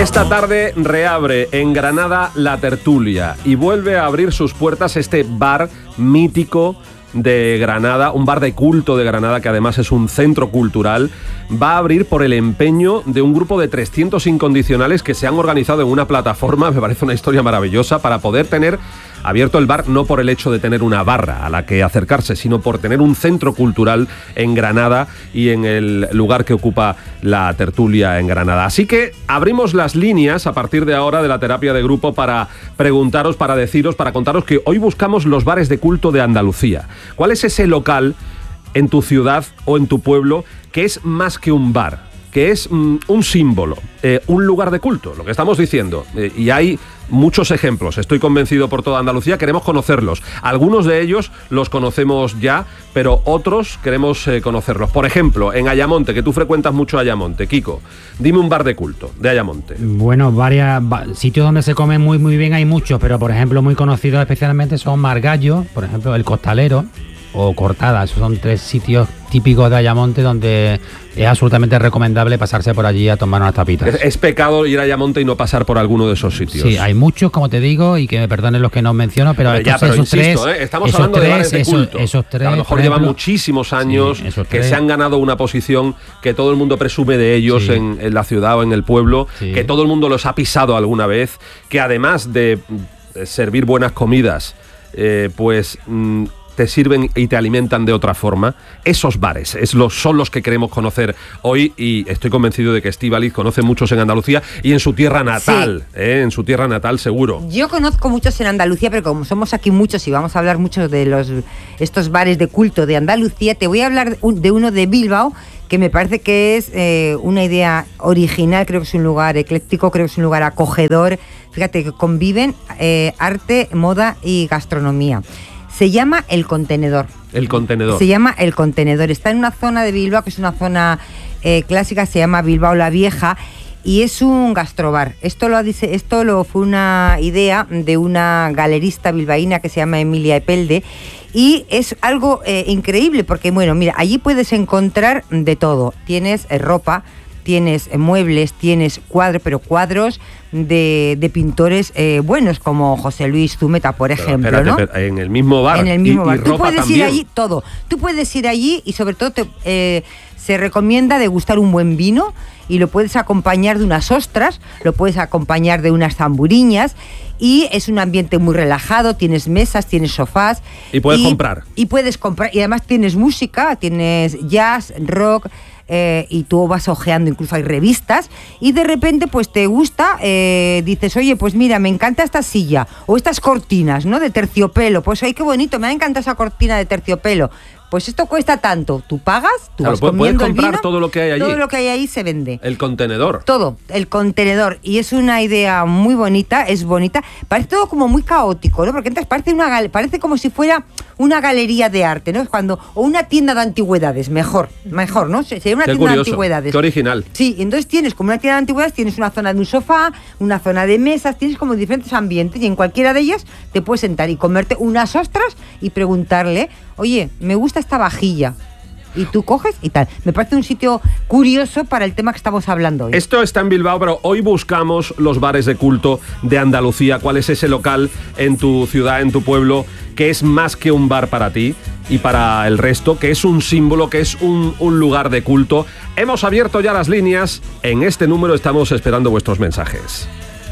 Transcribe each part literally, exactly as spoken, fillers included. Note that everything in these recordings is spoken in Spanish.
Esta tarde reabre en Granada La Tertulia y vuelve a abrir sus puertas este bar mítico de Granada, un bar de culto de Granada que además es un centro cultural. Va a abrir por el empeño de un grupo de trescientos incondicionales que se han organizado en una plataforma, me parece una historia maravillosa, para poder tener abierto el bar, no por el hecho de tener una barra a la que acercarse, sino por tener un centro cultural en Granada y en el lugar que ocupa La Tertulia en Granada. Así que abrimos las líneas a partir de ahora de la terapia de grupo para preguntaros, para deciros, para contaros que hoy buscamos los bares de culto de Andalucía. ¿Cuál es ese local en tu ciudad o en tu pueblo que es más que un bar, que es mm, un símbolo, eh, un lugar de culto, lo que estamos diciendo? Eh, y hay muchos ejemplos, estoy convencido, por toda Andalucía. Queremos conocerlos. Algunos de ellos los conocemos ya, pero otros queremos eh, conocerlos. Por ejemplo, en Ayamonte, que tú frecuentas mucho Ayamonte, Kiko, dime un bar de culto de Ayamonte. Bueno, varios sitios donde se come muy muy bien hay muchos, pero por ejemplo muy conocidos especialmente son Margallo, por ejemplo El Costalero o Cortada. Esos son tres sitios típicos de Ayamonte donde es absolutamente recomendable pasarse por allí a tomar unas tapitas. Es, es pecado ir a Ayamonte y no pasar por alguno de esos sitios. Sí, hay muchos, como te digo, y que me perdonen los que no menciono, pero, pero, ya, estos, pero esos insisto, tres, ¿eh? Estamos esos hablando tres, de bares de culto. Esos, esos tres, a lo mejor llevan ejemplo, muchísimos años, sí, que se han ganado una posición, que todo el mundo presume de ellos, sí, en, en la ciudad o en el pueblo, sí, que todo el mundo los ha pisado alguna vez, que además de servir buenas comidas, eh, pues Mmm, te sirven y te alimentan de otra forma. Esos bares es los, son los que queremos conocer hoy, y estoy convencido de que Estíbaliz conoce muchos en Andalucía y en su tierra natal, sí, ¿eh? En su tierra natal seguro. Yo conozco muchos en Andalucía, pero como somos aquí muchos y vamos a hablar mucho de los estos bares de culto de Andalucía, te voy a hablar de uno de Bilbao, que me parece que es eh, una idea original. Creo que es un lugar ecléctico, creo que es un lugar acogedor. Fíjate que conviven eh, arte, moda y gastronomía. Se llama El Contenedor. El Contenedor. Se llama El Contenedor. Está en una zona de Bilbao que es una zona eh, clásica, se llama Bilbao la Vieja, y es un gastrobar. Esto lo dice, esto lo fue una idea de una galerista bilbaína que se llama Emilia Epelde, y es algo eh, increíble porque, bueno, mira, allí puedes encontrar de todo. Tienes eh, ropa, tienes eh, muebles, tienes cuadros, pero cuadros de, de pintores eh, buenos, como José Luis Zumeta, por ejemplo, pero, espérate, ¿no? Pero en el mismo bar. En el mismo y, bar. Y Tú ropa puedes también. ir allí, todo. Tú puedes ir allí y sobre todo te, eh, se recomienda degustar un buen vino, y lo puedes acompañar de unas ostras, lo puedes acompañar de unas zamburiñas, y es un ambiente muy relajado. Tienes mesas, tienes sofás. Y puedes y, comprar. Y puedes comprar. Y además tienes música, tienes jazz, rock. Eh, y tú vas ojeando, incluso hay revistas, y de repente pues te gusta, eh, dices, oye, pues mira, me encanta esta silla o estas cortinas, ¿no?, de terciopelo. Pues ay, qué bonito, me ha encantado esa cortina de terciopelo. Pues esto cuesta tanto. Tú pagas, tú claro, vas comiendo puedes comprar el vino, todo lo que hay allí. Todo lo que hay ahí se vende. El Contenedor. Todo, El Contenedor. Y es una idea muy bonita, es bonita. Parece todo como muy caótico, ¿no? Porque entras, parece una gal- parece como si fuera una galería de arte, ¿no? Cuando, o una tienda de antigüedades, mejor, mejor, ¿no? Sería una Qué tienda curioso, de antigüedades. qué original. Sí, entonces tienes como una tienda de antigüedades, tienes una zona de un sofá, una zona de mesas, tienes como diferentes ambientes, y en cualquiera de ellas te puedes sentar y comerte unas ostras y preguntarle, oye, me gusta esta vajilla. Y tú coges y tal. Me parece un sitio curioso para el tema que estamos hablando hoy. Esto está en Bilbao, pero hoy buscamos los bares de culto de Andalucía. ¿Cuál es ese local en tu ciudad, en tu pueblo, que es más que un bar para ti y para el resto, que es un símbolo, que es un, un lugar de culto? Hemos abierto ya las líneas. En este número estamos esperando vuestros mensajes.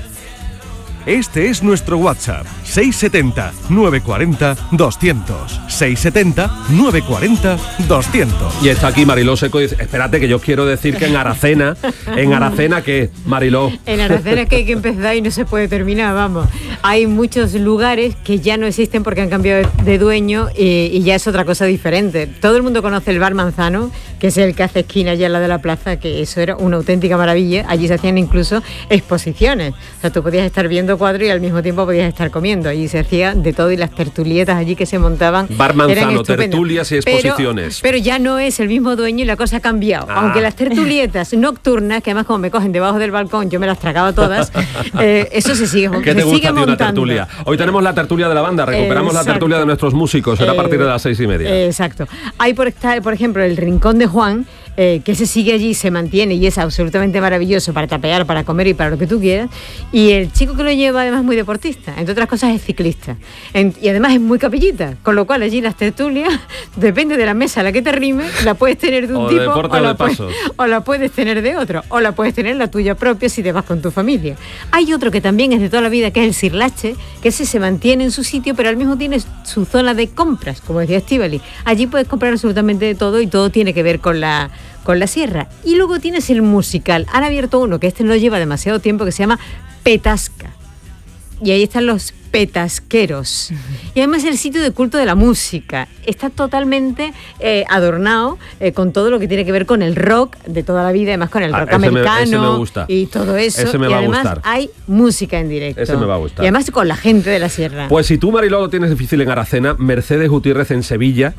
Este es nuestro WhatsApp, seis setenta, novecientos cuarenta, doscientos. seis setenta, novecientos cuarenta, doscientos. Y está aquí Mariló Seco y dice, espérate, que yo quiero decir que en Aracena, ¿en Aracena qué, Mariló? En Aracena es que hay que empezar y no se puede terminar, vamos. Hay muchos lugares que ya no existen porque han cambiado de dueño, y, y ya es otra cosa diferente. Todo el mundo conoce el Bar Manzano, que es el que hace esquina allá al lado de la plaza, que eso era una auténtica maravilla. Allí se hacían incluso exposiciones. O sea, tú podías estar viendo cuadros y al mismo tiempo podías estar comiendo. Allí se hacía de todo, y las tertulietas allí que se montaban. Bar Manzano, tertulias y exposiciones. Pero, pero ya no es el mismo dueño y la cosa ha cambiado. Ah. Aunque las tertulietas nocturnas, que además como me cogen debajo del balcón, yo me las tragaba todas, eh, eso se sigue, ¿Qué te se gusta sigue a ti una montando. tertulia? Hoy tenemos la tertulia de la banda, recuperamos Exacto. la tertulia de nuestros músicos, será eh, a partir de las seis y media. Eh, exacto. Hay por, estar, por ejemplo, el Rincón de Juan, eh, que se sigue allí, se mantiene y es absolutamente maravilloso para tapear, para comer y para lo que tú quieras. Y el chico que lo lleva además es muy deportista, entre otras cosas es ciclista. En, y además es muy capillita, con lo cual allí las tertulias, depende de la mesa a la que te rime, la puedes tener de un o tipo de deporte o, o la de puedes, pasos. o la puedes tener de otro, o la puedes tener la tuya propia si te vas con tu familia. Hay otro que también es de toda la vida, que es el Sirlache, que ese se mantiene en su sitio, pero al mismo tiene su zona de compras, como decía Estíbaliz. Allí puedes comprar absolutamente de todo y todo tiene que ver con la, con la sierra. Y luego tienes el musical. Han abierto uno, que este no lleva demasiado tiempo, que se llama Petasca. Y ahí están los petasqueros. Y además el sitio de culto de la música. Está totalmente eh, adornado eh, con todo lo que tiene que ver con el rock de toda la vida, además con el rock ah, ese americano me, ese me gusta. Y todo eso. Ese me y va además a gustar. hay música en directo. Ese me va a gustar. Y además con la gente de la sierra. Pues si tú, Mariló, lo tienes difícil en Aracena, Mercedes Gutiérrez en Sevilla.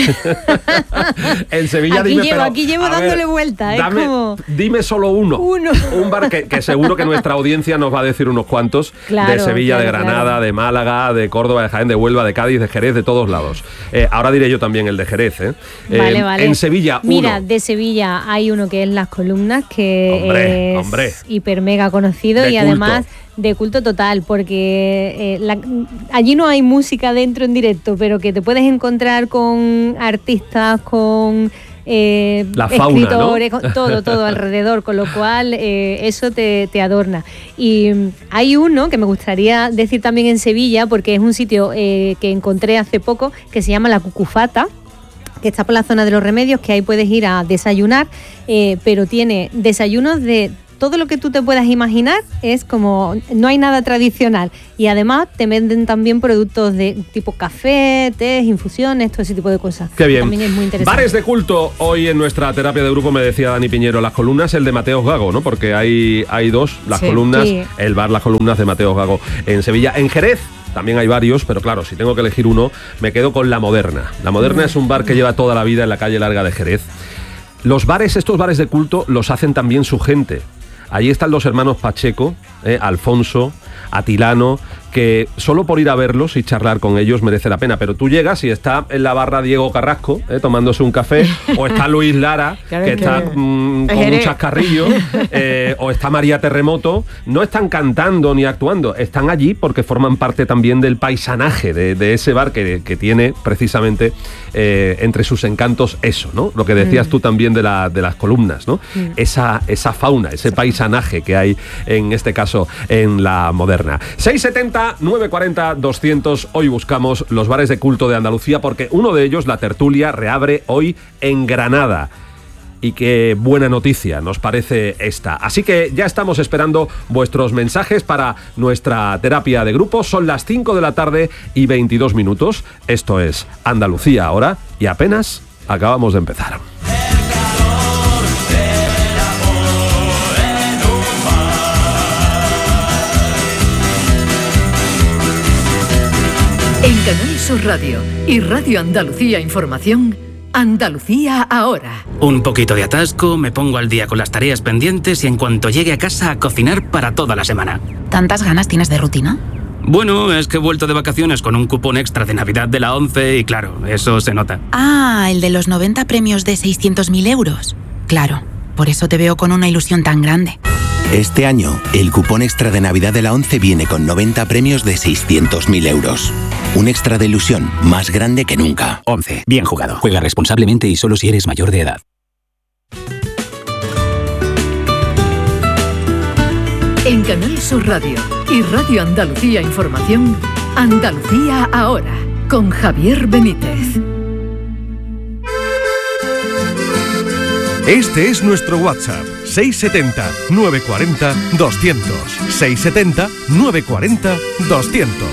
En Sevilla, aquí dime, llevo, pero, aquí llevo dándole ver, vuelta. Dame, es como... Dime solo uno. Uno. Un bar que, que seguro que nuestra audiencia nos va a decir unos cuantos. Claro, de Sevilla, claro, de Granada, claro. de Málaga, de Córdoba, de Jaén, de Huelva, de Cádiz, de Jerez, de todos lados. Eh, ahora diré yo también el de Jerez. ¿eh? Vale, Eh, vale. En Sevilla, Mira, uno. de Sevilla hay uno que es Las Columnas, que Hombre, es hombre. hiper mega conocido De y culto. además de culto total, porque eh, la- allí no hay música dentro en directo, pero que te puedes encontrar con artistas, con eh, La fauna, escritores, ¿no? con todo, todo alrededor, con lo cual eh, eso te, te adorna. Y mm, hay uno que me gustaría decir también en Sevilla, porque es un sitio eh, que encontré hace poco, que se llama La Cucufata, que está por la zona de los Remedios, que ahí puedes ir a desayunar, eh, pero tiene desayunos de todo lo que tú te puedas imaginar, es como, no hay nada tradicional, y además te venden también productos de tipo café, té, infusiones, todo ese tipo de cosas. Qué bien. También es muy interesante. Bares de culto, hoy en nuestra terapia de grupo me decía Dani Piñero, Las Columnas, el de Mateos Gago, ¿no? Porque hay, hay dos, Las Sí. Columnas, Sí. el bar Las Columnas de Mateos Gago en Sevilla. En Jerez también hay varios, pero claro, si tengo que elegir uno, me quedo con La Moderna. La Moderna es un bar que lleva toda la vida en la calle larga de Jerez. Los bares, estos bares de culto, los hacen también su gente. Allí están los hermanos Pacheco, eh, Alfonso, Atilano, que solo por ir a verlos y charlar con ellos merece la pena. Pero tú llegas y está en la barra Diego Carrasco, eh, tomándose un café, o está Luis Lara, Claro que que- está mm, con Jerez. un chascarrillo, eh, o está María Terremoto. No están cantando ni actuando, están allí porque forman parte también del paisanaje de, de ese bar que, que tiene precisamente eh, entre sus encantos eso, ¿no? Lo que decías Mm. tú también de, la, de las columnas, ¿no? Mm. Esa, esa fauna, ese paisanaje que hay en este caso en La Moderna. seiscientos setenta, novecientos cuarenta, doscientos. Hoy buscamos los bares de culto de Andalucía porque uno de ellos, La Tertulia, reabre hoy en Granada. Y qué buena noticia nos parece esta. Así que ya estamos esperando vuestros mensajes para nuestra terapia de grupo. Son las cinco de la tarde y veintidós minutos. Esto es Andalucía ahora y apenas acabamos de empezar. En Canal Sur Radio y Radio Andalucía Información, Andalucía ahora. Un poquito de atasco, me pongo al día con las tareas pendientes y en cuanto llegue a casa a cocinar para toda la semana. ¿Tantas ganas tienes de rutina? Bueno, es que he vuelto de vacaciones con un cupón extra de Navidad de la ONCE y claro, eso se nota. Ah, el de los noventa premios de seiscientos mil euros. Claro, por eso te veo con una ilusión tan grande. Este año, el cupón extra de Navidad de la ONCE viene con noventa premios de seiscientos mil euros. Un extra de ilusión más grande que nunca. ONCE. Bien jugado. Juega responsablemente y solo si eres mayor de edad. En Canal Sur Radio y Radio Andalucía Información, Andalucía ahora, con Javier Benítez. Este es nuestro WhatsApp, seiscientos setenta, novecientos cuarenta, doscientos. seiscientos setenta, novecientos cuarenta, doscientos.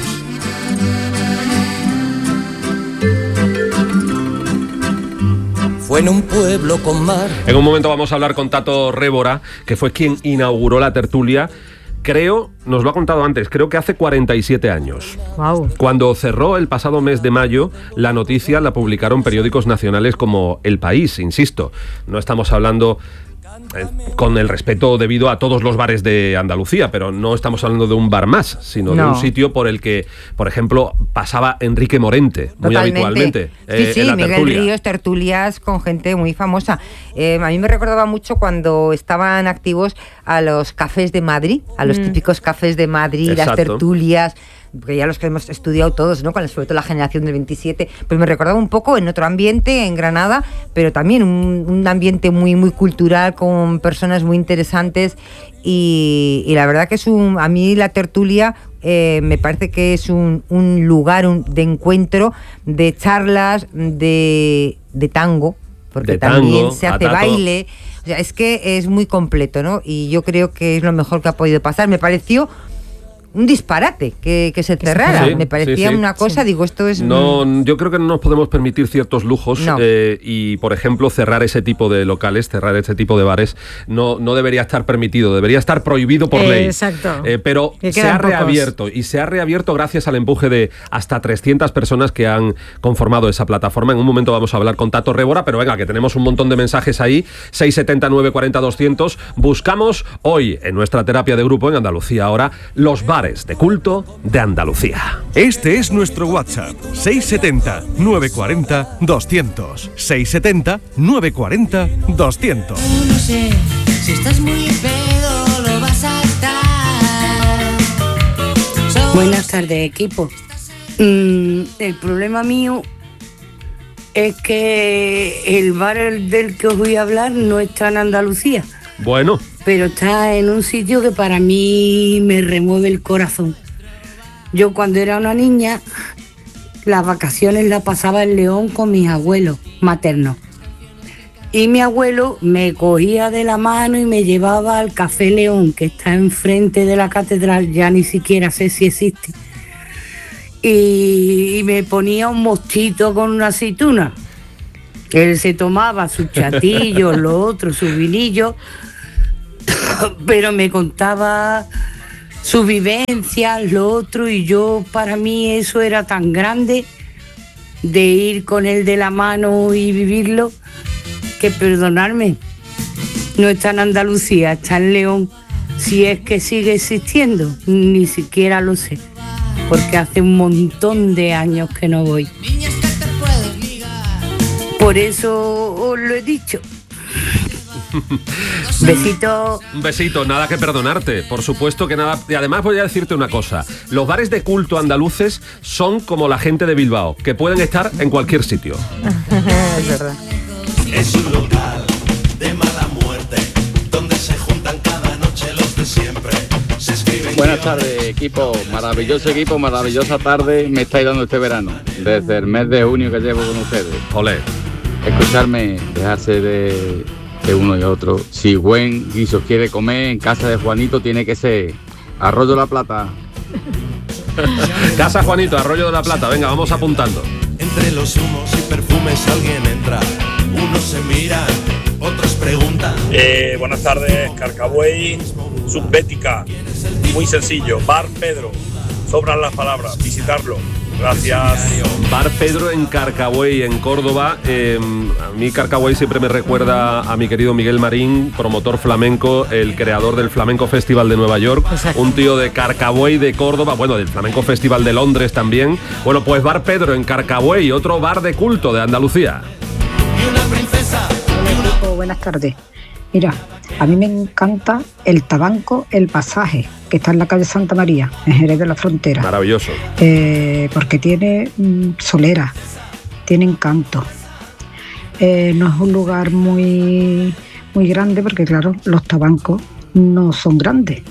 Fue en un pueblo con mar. En un momento vamos a hablar con Tato Révora, que fue quien inauguró la tertulia. Creo, nos lo ha contado antes, creo que hace cuarenta y siete años. Wow. Cuando cerró el pasado mes de mayo, la noticia la publicaron periódicos nacionales como El País, insisto. No estamos hablando eh, con el respeto debido a todos los bares de Andalucía, pero no estamos hablando de un bar más, sino no. de un sitio por el que, por ejemplo, pasaba Enrique Morente, muy Totalmente. habitualmente. Sí, eh, sí, en la Miguel tertulia. Ríos, tertulias con gente muy famosa. Eh, a mí me recordaba mucho cuando estaban activos a los cafés de Madrid, a los mm. típicos cafés de Madrid, Exacto. las tertulias, porque ya los que hemos estudiado todos, ¿no? Con sobre todo la generación del veintisiete, pues me recordaba un poco en otro ambiente, en Granada, pero también un, un ambiente muy, muy cultural, con personas muy interesantes, y, y la verdad que es un, a mí la tertulia eh, me parece que es un, un lugar un, de encuentro, de charlas, de, de tango, porque de también tango, se hace atato. baile, o sea, es que es muy completo, ¿no? Y yo creo que es lo mejor que ha podido pasar. Me pareció un disparate que, que se cerrara. Sí, me parecía sí, sí. una cosa, sí. digo, esto es... No, yo creo que no nos podemos permitir ciertos lujos no. eh, y, por ejemplo, cerrar ese tipo de locales, cerrar ese tipo de bares, no, no debería estar permitido, debería estar prohibido por eh, ley. Exacto. Eh, pero se ha reabierto, pocos. y se ha reabierto gracias al empuje de hasta trescientas personas que han conformado esa plataforma. En un momento vamos a hablar con Tato Révora, pero venga, que tenemos un montón de mensajes ahí, seis setenta, nueve cuarenta, doscientos. Buscamos hoy, en nuestra terapia de grupo en Andalucía Ahora, los bares de culto de Andalucía. Este es nuestro WhatsApp, seis setenta, nueve cuarenta, doscientos. seis setenta, nueve cuarenta, doscientos. No sé, si estás muy pedo lo vas a estar. So Buenas tardes, equipo. Mm, el problema mío es que el bar del que os voy a hablar no está en Andalucía. Bueno. Pero está en un sitio que para mí me remueve el corazón. Yo cuando era una niña, las vacaciones las pasaba en León con mis abuelos maternos. Y mi abuelo me cogía de la mano y me llevaba al Café León, que está enfrente de la catedral, ya ni siquiera sé si existe. Y, y me ponía un mostito con una aceituna. Él se tomaba sus chatillos, lo otro, sus vinillos, pero me contaba sus vivencias, lo otro, y yo, para mí eso era tan grande de ir con él de la mano y vivirlo, que perdonarme, no está en Andalucía, está en León, si es que sigue existiendo, ni siquiera lo sé, porque hace un montón de años que no voy. Por eso os lo he dicho. Besito. Un besito, nada que perdonarte, por supuesto que nada. Y además voy a decirte una cosa, los bares de culto andaluces son como la gente de Bilbao, que pueden estar en cualquier sitio. Es verdad. Es un local de mala muerte, donde se juntan cada noche los de siempre. Se escriben. Buenas tardes, equipo, maravilloso equipo, maravillosa tarde me estáis dando este verano, desde el mes de junio que llevo con ustedes. Olé. Escucharme, dejarse de... de uno y otro. Si buen guiso quiere comer, en casa de Juanito tiene que ser Arroyo de la Plata. Casa Juanito, Arroyo de la Plata. Venga, vamos apuntando. Entre los humos y perfumes alguien entra. Unos se miran, otros preguntan. Eh, buenas tardes, Carcabuey, Subbética. Muy sencillo, Bar Pedro. Sobran las palabras, visitarlo. Gracias. Bar Pedro en Carcabuey, en Córdoba. Eh, a mí Carcabuey siempre me recuerda a mi querido Miguel Marín, promotor flamenco, el creador del Flamenco Festival de Nueva York. Exacto. Un tío de Carcabuey, de Córdoba, bueno, del Flamenco Festival de Londres también. Bueno, pues Bar Pedro en Carcabuey, otro bar de culto de Andalucía. Y una princesa. Hola, buenas tardes. Mira, a mí me encanta el Tabanco El Pasaje, que está en la calle Santa María, en Jerez de la Frontera. Maravilloso. Eh, porque tiene mm, solera, tiene encanto. Eh, no es un lugar muy, muy grande, porque claro, los tabancos no son grandes.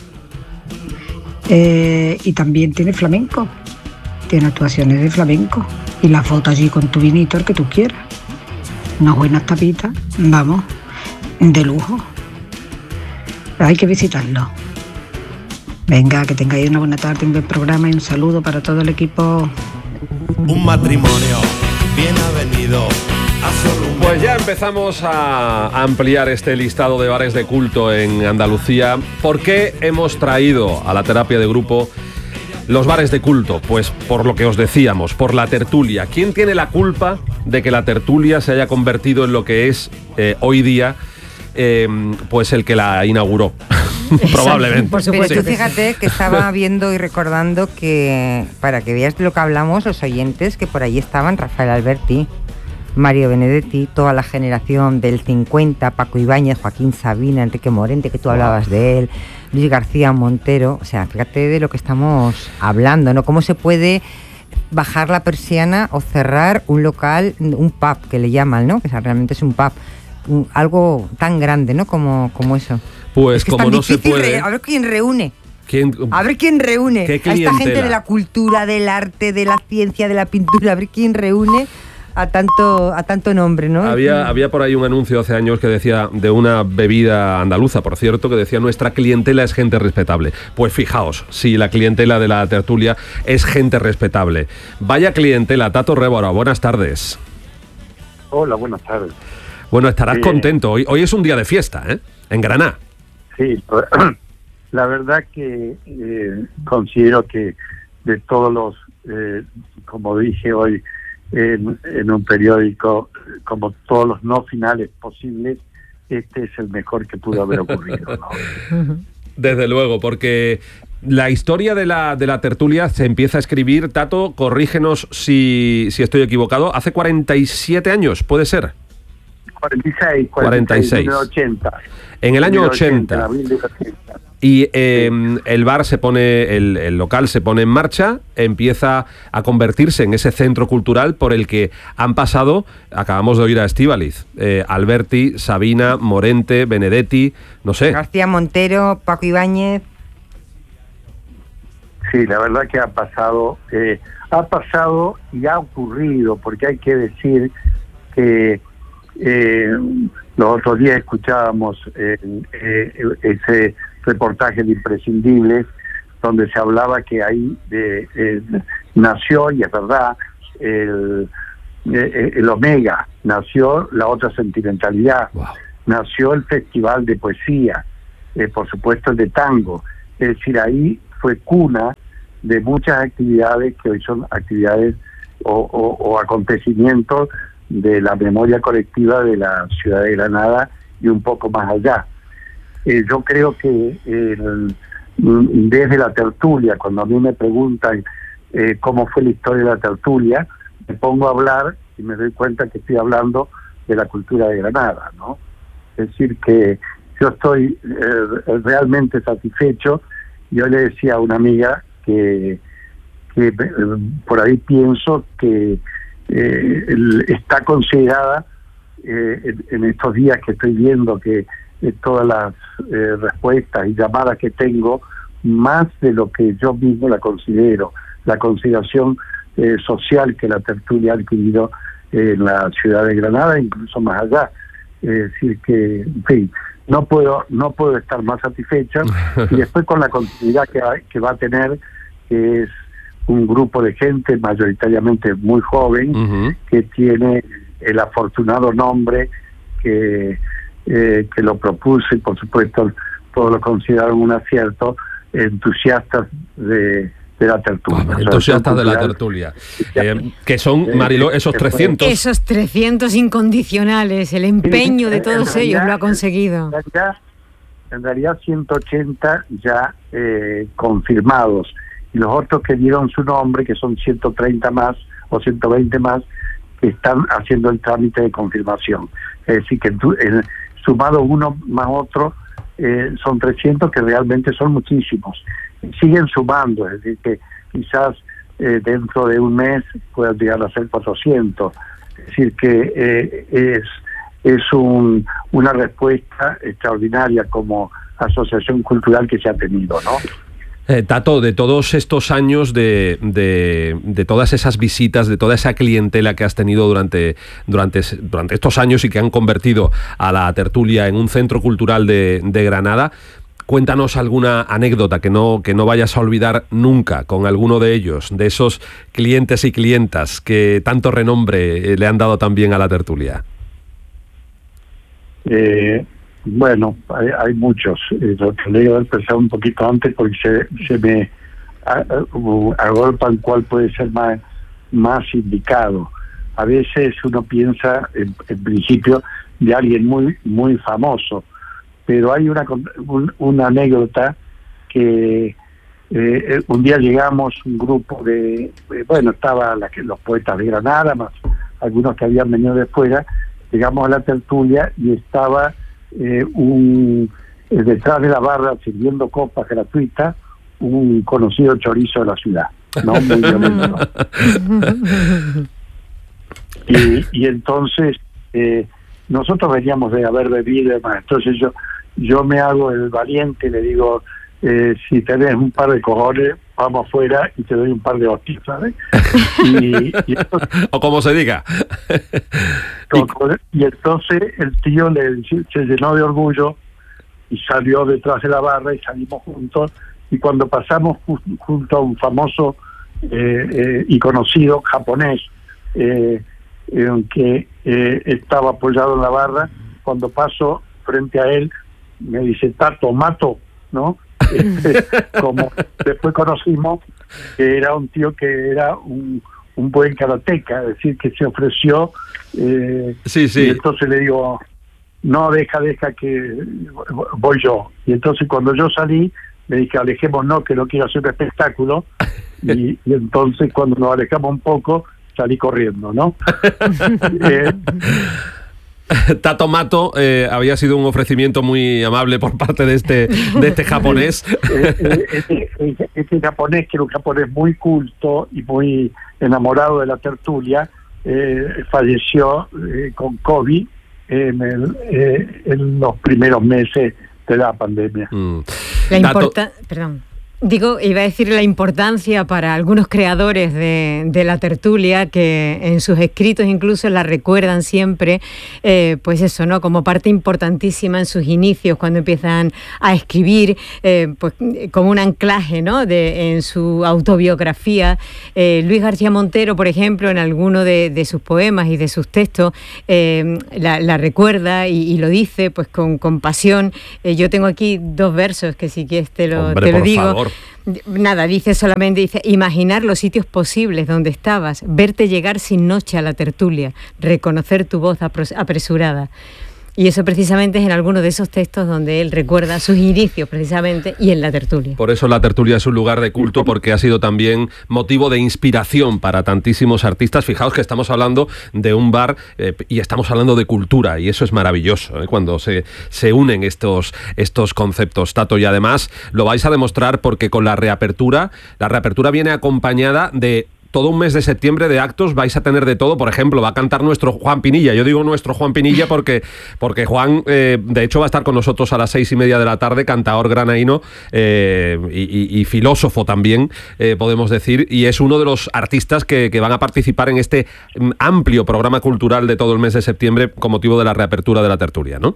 Eh, y también tiene flamenco, tiene actuaciones de flamenco. Y las fotos allí con tu vinito, el que tú quieras. Unas buenas tapitas, vamos, de lujo. Hay que visitarlo. Venga, que tengáis una buena tarde, un buen programa y un saludo para todo el equipo. Un matrimonio bien avenido. Pues ya empezamos a ampliar este listado de bares de culto en Andalucía. ¿Por qué hemos traído a la terapia de grupo los bares de culto? Pues por lo que os decíamos, por la tertulia. ¿Quién tiene la culpa de que la tertulia se haya convertido en lo que es eh, hoy día eh, pues el que la inauguró. Probablemente. Por supuesto. Pero tú fíjate que estaba viendo y recordando que, para que veas de lo que hablamos, los oyentes, que por ahí estaban Rafael Alberti, Mario Benedetti, toda la generación del cincuenta, Paco Ibáñez, Joaquín Sabina, Enrique Morente, que tú hablabas de él, Luis García Montero. O sea, fíjate de lo que estamos hablando, ¿no? Cómo se puede bajar la persiana o cerrar un local, un pub, que le llaman, ¿no? Que realmente es un pub, un, algo tan grande, ¿no? Como, como eso. Pues es que como no se puede... Re- a ver quién reúne. ¿Quién? A ver quién reúne ¿Qué a esta gente clientela? de la cultura, del arte, de la ciencia, de la pintura. A ver quién reúne a tanto a tanto nombre, ¿no? Había, había por ahí un anuncio hace años que decía, de una bebida andaluza, por cierto, que decía: nuestra clientela es gente respetable. Pues fijaos, si la clientela de la tertulia es gente respetable. Vaya clientela. Tato Révora, buenas tardes. Hola, buenas tardes. Bueno, estarás Sí. contento. Hoy, hoy es un día de fiesta, ¿eh? En Granada. Sí, la verdad que eh, considero que de todos los, eh, como dije hoy en, en un periódico, como todos los no finales posibles, este es el mejor que pudo haber ocurrido, ¿no? Desde luego, porque la historia de la, de la tertulia se empieza a escribir, Tato, corrígenos si, si estoy equivocado, hace cuarenta y siete años, ¿puede ser? cuarenta y seis, cuarenta y seis. En el ochenta. En el año En el ochenta. en abril del ochenta. Y eh, el bar se pone, el, el local se pone en marcha, empieza a convertirse en ese centro cultural por el que han pasado, acabamos de oír a Estíbaliz, eh, Alberti, Sabina, Morente, Benedetti, no sé. García Montero, Paco Ibáñez. Sí, la verdad que ha pasado, eh, ha pasado y ha ocurrido, porque hay que decir que eh, los otros días escuchábamos eh, eh, ese reportaje de Imprescindibles, donde se hablaba que ahí eh, eh, nació, y es verdad, el, eh, el Omega, nació la otra sentimentalidad, wow. Nació el Festival de Poesía, eh, por supuesto el de tango, es decir, ahí fue cuna de muchas actividades que hoy son actividades o, o, o acontecimientos de la memoria colectiva de la ciudad de Granada y un poco más allá. Eh, yo creo que eh, desde la tertulia, cuando a mí me preguntan eh, cómo fue la historia de la tertulia, me pongo a hablar y me doy cuenta que estoy hablando de la cultura de Granada, ¿no? Es decir, que yo estoy eh, realmente satisfecho. Yo le decía a una amiga que, que eh, por ahí pienso que eh, el, está considerada eh, en, en estos días que estoy viendo que eh, todas las eh, respuestas y llamadas que tengo, más de lo que yo mismo la considero, la consideración eh, social que la tertulia ha adquirido eh, en la ciudad de Granada, incluso más allá. Es decir que, en fin, no puedo no puedo estar más satisfecho. Y después con la continuidad que, ha, que va a tener, que es un grupo de gente mayoritariamente muy joven, uh-huh. que tiene el afortunado nombre que, eh, que lo propuso, y por supuesto todos lo consideraron un acierto, entusiastas de, de la tertulia. Wow, entusiastas de la tertulia. Eh, que son, Mariló, esos trescientos. Esos trescientos incondicionales, el empeño de todos realidad, ellos lo ha conseguido. En realidad, en realidad ciento ochenta ya eh, confirmados, y los otros que dieron su nombre, que son ciento treinta más o ciento veinte más, que están haciendo el trámite de confirmación. Es decir, que eh, sumado uno más otro, eh, son trescientos, que realmente son muchísimos. Siguen sumando, es decir, que quizás eh, dentro de un mes puedan llegar a ser cuatrocientos. Es decir, que eh, es, es un, una respuesta extraordinaria como asociación cultural que se ha tenido, ¿no? Eh, Tato, de todos estos años, de, de, de todas esas visitas, de toda esa clientela que has tenido durante, durante, durante estos años y que han convertido a la tertulia en un centro cultural de, de Granada, cuéntanos alguna anécdota que no, que no vayas a olvidar nunca con alguno de ellos, de esos clientes y clientas que tanto renombre le han dado también a la tertulia. Eh... Bueno, hay, hay muchos. Eh, lo tendría que haber pensado un poquito antes porque se, se me agolpan cuál puede ser más, más indicado. A veces uno piensa, en, en principio, de alguien muy muy famoso, pero hay una, un, una anécdota que eh, un día llegamos un grupo de, eh, bueno, estaba la, los poetas de Granada, más algunos que habían venido de fuera, llegamos a la tertulia y estaba eh, un eh, detrás de la barra sirviendo copas gratuitas un conocido chorizo de la ciudad, ¿no? Muy violento. y, y entonces eh, nosotros veníamos de haber bebido y demás, entonces yo yo me hago el valiente y le digo, eh, si tenés un par de cojones, vamos afuera y te doy un par de hostias, ¿sabes? Y, y entonces, o como se diga. y, y entonces el tío le, se llenó de orgullo y salió detrás de la barra y salimos juntos, y cuando pasamos ju- junto a un famoso eh, eh, y conocido japonés eh, eh, que eh, estaba apoyado en la barra, cuando paso frente a él me dice, Tato, mato, ¿no? Este, como después conocimos que era un tío que era un, un buen karateca, es decir, que se ofreció, eh, sí, sí. y entonces le digo, no, deja, deja que voy yo. Y entonces cuando yo salí, le dije, alejémonos, que no quiero hacer un espectáculo, y, y entonces cuando nos alejamos un poco, salí corriendo, ¿no? eh, Tato Mato eh, había sido un ofrecimiento muy amable por parte de este de este japonés. este, este japonés, que era un japonés muy culto y muy enamorado de la tertulia, eh, falleció eh, con COVID en, el, eh, en los primeros meses de la pandemia. Mm. La importa- perdón. Digo, iba a decir la importancia para algunos creadores de, de la tertulia, que en sus escritos incluso la recuerdan siempre, eh, pues eso, ¿no? Como parte importantísima en sus inicios, cuando empiezan a escribir, eh, pues como un anclaje, ¿no? De, en su autobiografía. Eh, Luis García Montero, por ejemplo, en alguno de, de sus poemas y de sus textos, eh, la, la recuerda y, y lo dice pues con, con pasión. Eh, yo tengo aquí dos versos que si quieres te lo, Hombre, te lo por digo. favor. Nada, dice solamente, dice, imaginar los sitios posibles donde estabas, verte llegar sin noche a la tertulia, reconocer tu voz apros- apresurada. Y eso precisamente es en alguno de esos textos donde él recuerda sus inicios precisamente y en la tertulia. Por eso la tertulia es un lugar de culto, porque ha sido también motivo de inspiración para tantísimos artistas. Fijaos que estamos hablando de un bar eh, y estamos hablando de cultura, y eso es maravilloso, ¿eh? Cuando se, se unen estos, estos conceptos, Tato, y además lo vais a demostrar porque con la reapertura, la reapertura viene acompañada de todo un mes de septiembre de actos, vais a tener de todo. Por ejemplo, va a cantar nuestro Juan Pinilla. Yo digo nuestro Juan Pinilla porque, porque Juan, eh, de hecho, va a estar con nosotros a las seis y media de la tarde, cantador granaíno eh, y, y, y filósofo también, eh, podemos decir, y es uno de los artistas que, que van a participar en este amplio programa cultural de todo el mes de septiembre con motivo de la reapertura de la tertulia, ¿no?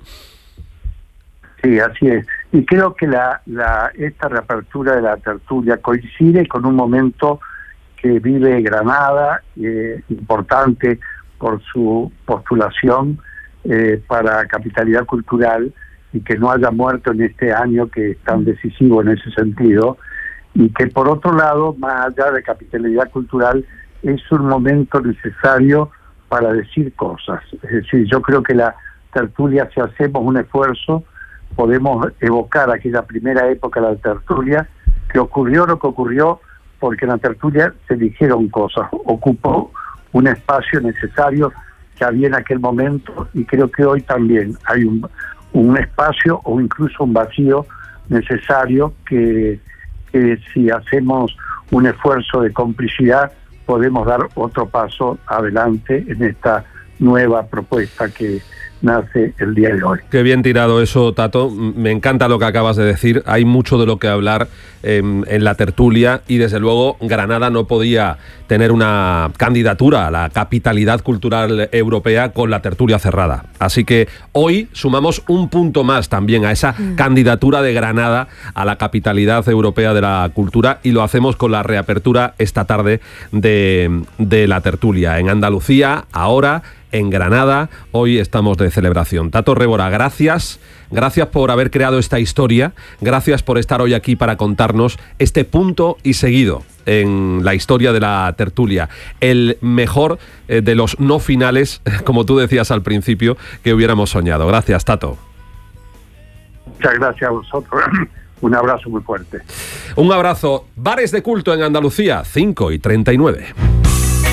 Sí, así es. Y creo que la, la esta reapertura de la tertulia coincide con un momento que vive Granada, eh, importante por su postulación eh, para capitalidad cultural, y que no haya muerto en este año que es tan decisivo en ese sentido, y que por otro lado, más allá de capitalidad cultural, es un momento necesario para decir cosas. Es decir, yo creo que la tertulia, si hacemos un esfuerzo, podemos evocar aquella primera época de la tertulia, que ocurrió lo que ocurrió, porque en la tertulia se dijeron cosas, ocupó un espacio necesario que había en aquel momento, y creo que hoy también hay un, un espacio o incluso un vacío necesario que, que si hacemos un esfuerzo de complicidad podemos dar otro paso adelante en esta nueva propuesta que nace el día de hoy. Qué bien tirado eso, Tato. Me encanta lo que acabas de decir. Hay mucho de lo que hablar eh, en la tertulia, y desde luego Granada no podía tener una candidatura a la capitalidad cultural europea con la tertulia cerrada. Así que hoy sumamos un punto más también a esa mm. candidatura de Granada a la capitalidad europea de la cultura, y lo hacemos con la reapertura esta tarde de, de la tertulia en Andalucía, ahora en Granada. Hoy estamos de celebración. Tato Révora, gracias. Gracias por haber creado esta historia. Gracias por estar hoy aquí para contarnos este punto y seguido. en la historia de la tertulia. El mejor eh, de los no finales, como tú decías al principio, que hubiéramos soñado. Gracias, Tato. Muchas gracias a vosotros. Un abrazo muy fuerte. Un abrazo. Bares de culto en Andalucía, cinco y treinta y nueve.